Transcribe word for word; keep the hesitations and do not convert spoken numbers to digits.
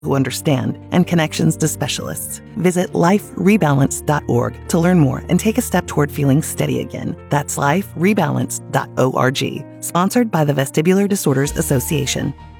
who understand, and connections to specialists. Visit life rebalance dot org to learn more and take a step toward feeling steady again. That's life rebalance dot org. Sponsored by the Vestibular Disorders Association.